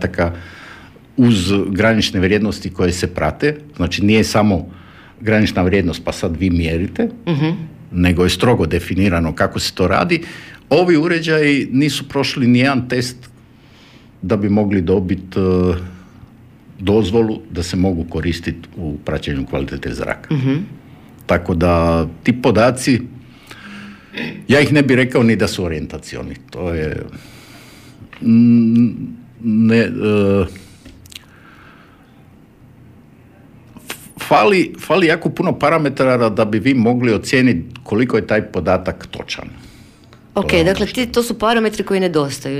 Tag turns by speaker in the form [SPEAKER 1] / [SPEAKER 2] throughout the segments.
[SPEAKER 1] podataka uz granične vrijednosti koje se prate. Znači nije samo granična vrijednost pa sad vi mjerite, nego je strogo definirano kako se to radi. Ovi uređaji nisu prošli nijedan test da bi mogli dobiti dozvolu da se mogu koristiti u praćenju kvalitete zraka. Tako da ti podaci, ja ih ne bih rekao ni da su orijentacioni. To je fali jako puno parametara da bi vi mogli ocijeniti koliko je taj podatak točan.
[SPEAKER 2] Ok, dakle to su parametri koji nedostaju.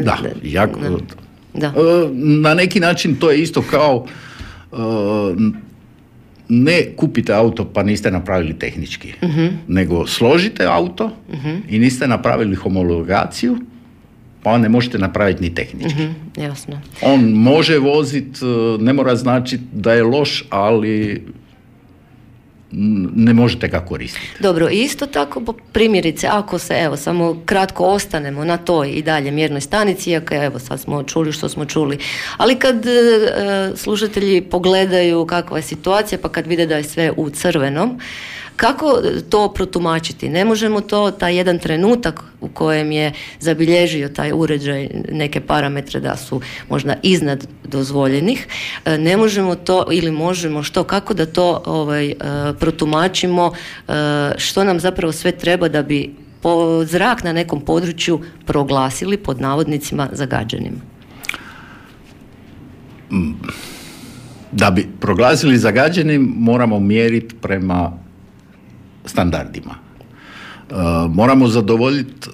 [SPEAKER 1] Na neki način to je isto kao ne kupite auto pa niste napravili tehnički, nego složite auto i niste napravili homologaciju, pa ne možete napraviti ni tehnički.
[SPEAKER 2] Jasno.
[SPEAKER 1] On može voziti, ne mora značiti da je loš, ali ne možete ga koristiti.
[SPEAKER 2] Dobro, isto tako primjerice, ako se, evo, samo kratko ostanemo na toj i dalje mjernoj stanici, iako evo, sad smo čuli što smo čuli, ali kad slušatelji pogledaju kakva je situacija, pa kad vide da je sve u crvenom, kako to protumačiti? Ne možemo to, taj jedan trenutak u kojem je zabilježio taj uređaj neke parametre da su možda iznad dozvoljenih, ne možemo to, ili možemo što, kako da to protumačimo, što nam zapravo sve treba da bi zrak na nekom području proglasili pod navodnicima zagađenim?
[SPEAKER 1] Da bi proglasili zagađenim moramo mjeriti prema standardima. Moramo zadovoljiti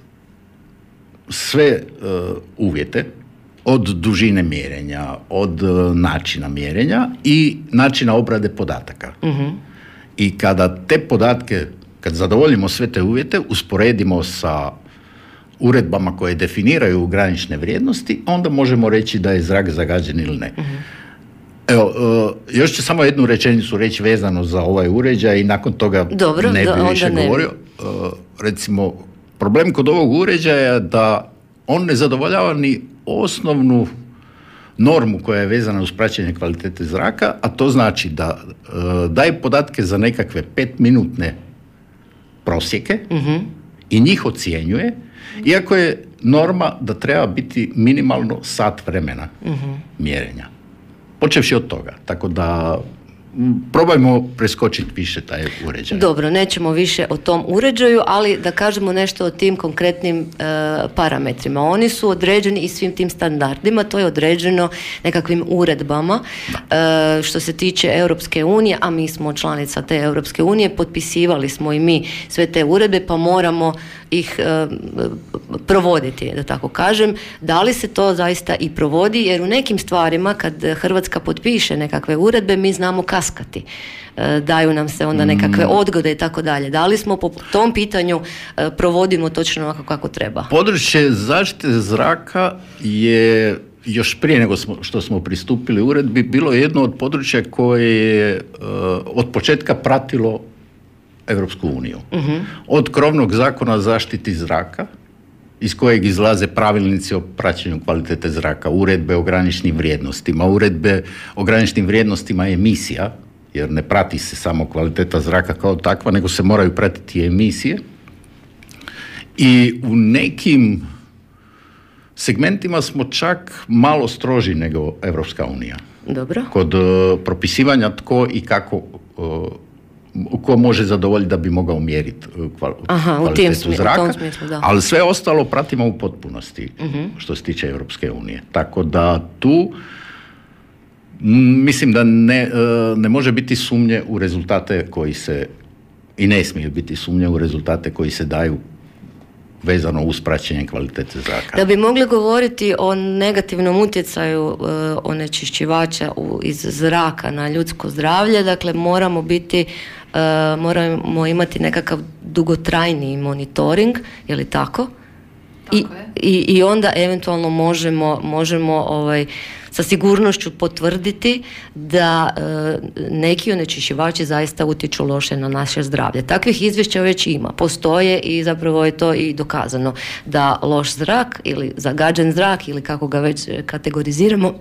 [SPEAKER 1] sve uvjete, od dužine mjerenja, od načina mjerenja i načina obrade podataka. I kada te podatke, kad zadovoljimo sve te uvjete, usporedimo sa uredbama koje definiraju granične vrijednosti, onda možemo reći da je zrak zagađen ili ne. Evo, još ću samo jednu rečenicu reći vezano za ovaj uređaj i nakon toga ne bi više govorio. Recimo, problem kod ovog uređaja je da on ne zadovoljava ni osnovnu normu koja je vezana uz praćenje kvalitete zraka, a to znači da daje podatke za nekakve 5-minutne prosjeke i njih ocjenjuje, iako je norma da treba biti minimalno sat vremena mjerenja. Počevši od toga, tako da probajmo preskočiti više taj uređaj.
[SPEAKER 2] Dobro, nećemo više o tom uređaju, ali da kažemo nešto o tim konkretnim parametrima. Oni su određeni i svim tim standardima, to je određeno nekakvim uredbama. Što se tiče Europske unije, a mi smo članica te Europske unije, potpisivali smo i mi sve te uredbe, pa moramo ih provoditi, da tako kažem. Da li se to zaista i provodi? Jer u nekim stvarima, kad Hrvatska potpiše nekakve uredbe, mi znamo kaskati. Daju nam se onda nekakve odgode i tako dalje. Da li smo po tom pitanju provodimo točno onako kako treba?
[SPEAKER 1] Područje zaštite zraka je još prije nego što smo pristupili uredbi bilo jedno od područja koje je od početka pratilo Europsku uniju. Od krovnog zakona o zaštiti zraka, iz kojeg izlaze pravilnici o praćenju kvalitete zraka, uredbe o graničnim vrijednostima, uredbe o graničnim vrijednostima emisija, jer ne prati se samo kvaliteta zraka kao takva, nego se moraju pratiti i emisije. I u nekim segmentima smo čak malo stroži nego Europska unija.
[SPEAKER 2] Dobro.
[SPEAKER 1] Kod propisivanja tko i kako ko može zadovoljiti da bi mogao mjeriti kvalitetu zraka, u tom smislu, da. Ali sve ostalo pratimo u potpunosti što se tiče Europske unije. Tako da tu mislim da ne može biti sumnje u rezultate koji se, i ne smije biti sumnje u rezultate koji se daju vezano uz praćenje kvalitete zraka.
[SPEAKER 2] Da bi mogli govoriti o negativnom utjecaju onečišćivača iz zraka na ljudsko zdravlje, dakle moramo imati nekakav dugotrajni monitoring, je li tako? I onda eventualno možemo sa sigurnošću potvrditi da neki onečišćivači zaista utječu loše na naše zdravlje. Takvih izvješća već ima, postoje i zapravo je to i dokazano da loš zrak ili zagađen zrak ili kako ga već kategoriziramo